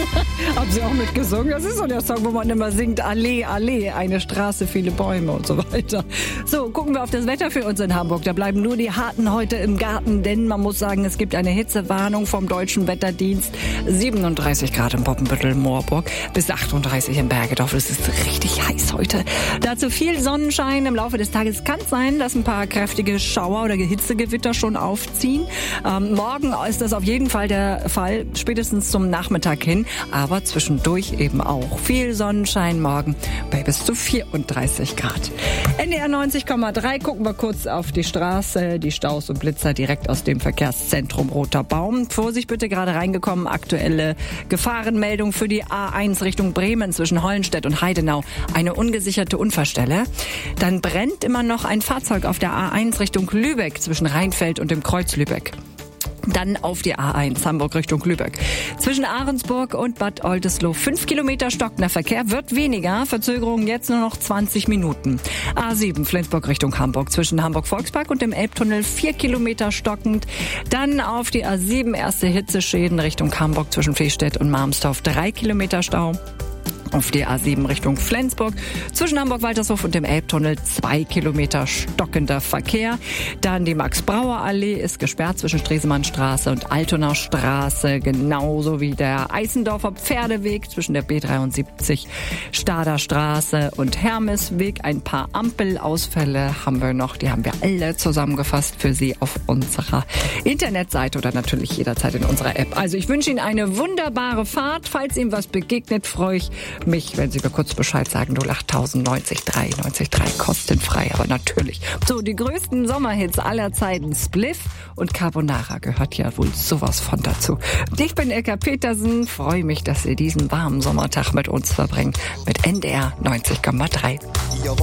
Haben Sie auch mitgesungen? Das ist so der Song, wo man immer singt, Allee, Allee, eine Straße, viele Bäume und so weiter. So, gucken wir auf das Wetter für uns in Hamburg. Da bleiben nur die Harten heute im Garten, denn man muss sagen, es gibt eine Hitzewarnung vom Deutschen Wetterdienst. 37 Grad im Poppenbüttel, Moorburg, bis 38 in Bergedorf. Es ist richtig heiß heute. Dazu viel Sonnenschein. Im Laufe des Tages kann es sein, dass ein paar kräftige Schauer oder Hitzegewitter schon aufziehen. Morgen ist das auf jeden Fall der Fall, spätestens zum Nachmittag hin. Aber zwischendurch eben auch viel Sonnenschein morgen bei bis zu 34 Grad. NDR 90,3, gucken wir kurz auf die Straße, die Staus und Blitzer direkt aus dem Verkehrszentrum Roter Baum. Vorsicht bitte, gerade reingekommen, aktuelle Gefahrenmeldung für die A1 Richtung Bremen zwischen Hollenstedt und Heidenau. Eine ungesicherte Unfallstelle. Dann brennt immer noch ein Fahrzeug auf der A1 Richtung Lübeck zwischen Rheinfeld und dem Kreuz Lübeck. Dann auf die A1 Hamburg Richtung Lübeck. Zwischen Ahrensburg und Bad Oldesloe 5 Kilometer stockender Verkehr, wird weniger. Verzögerung jetzt nur noch 20 Minuten. A7 Flensburg Richtung Hamburg. Zwischen Hamburg-Volkspark und dem Elbtunnel 4 Kilometer stockend. Dann auf die A7 erste Hitzeschäden Richtung Hamburg zwischen Feestedt und Marmstorf 3 Kilometer Stau. Auf die A7 Richtung Flensburg. Zwischen Hamburg-Waltershof und dem Elbtunnel 2 Kilometer stockender Verkehr. Dann die Max-Brauer-Allee ist gesperrt zwischen Stresemannstraße und Altonaer Straße. Genauso wie der Eisendorfer Pferdeweg zwischen der B73 Stader Straße und Hermesweg. Ein paar Ampelausfälle haben wir noch. Die haben wir alle zusammengefasst für Sie auf unserer Internetseite oder natürlich jederzeit in unserer App. Also ich wünsche Ihnen eine wunderbare Fahrt. Falls Ihnen was begegnet, freue ich mich, wenn Sie mir kurz Bescheid sagen, 08000 90 3 90 3, kostenfrei, aber natürlich. So, die größten Sommerhits aller Zeiten, Spliff und Carbonara gehört ja wohl sowas von dazu. Ich bin Ilka Petersen, freue mich, dass Sie diesen warmen Sommertag mit uns verbringen, mit NDR 90,3.